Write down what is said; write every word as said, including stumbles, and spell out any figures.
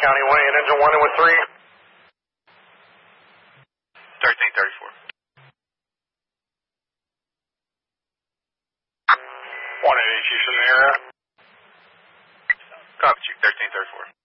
County Way and engine one in with three. thirteen thirty-four. one eighty, Houston, in the area. Copy you, thirteen thirty-four.